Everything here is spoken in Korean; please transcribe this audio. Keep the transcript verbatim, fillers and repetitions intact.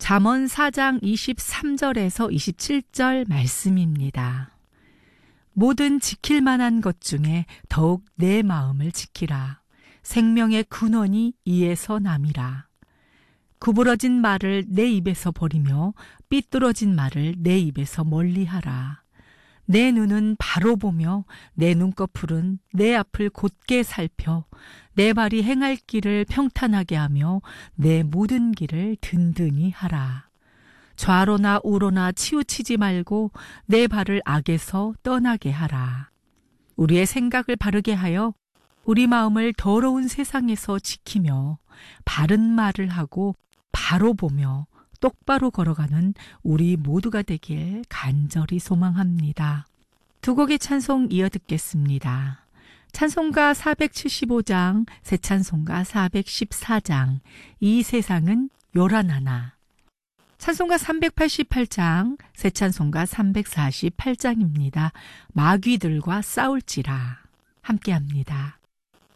잠언 사 장 이십삼 절에서 이십칠 절 말씀입니다. 모든 지킬 만한 것 중에 더욱 내 마음을 지키라. 생명의 근원이 이에서 남이라. 구부러진 말을 내 입에서 버리며 삐뚤어진 말을 내 입에서 멀리하라. 내 눈은 바로 보며 내 눈꺼풀은 내 앞을 곧게 살펴 내 발이 행할 길을 평탄하게 하며 내 모든 길을 든든히 하라. 좌로나 우로나 치우치지 말고 내 발을 악에서 떠나게 하라. 우리의 생각을 바르게 하여 우리 마음을 더러운 세상에서 지키며 바른 말을 하고 바로 보며 똑바로 걸어가는 우리 모두가 되길 간절히 소망합니다. 두 곡의 찬송 이어 듣겠습니다. 찬송가 사백칠십오 장, 새 찬송가 사백십사 장, 이 세상은 요란하나. 찬송가 삼백팔십팔 장, 새 찬송가 삼백사십팔 장입니다. 마귀들과 싸울지라. 함께합니다.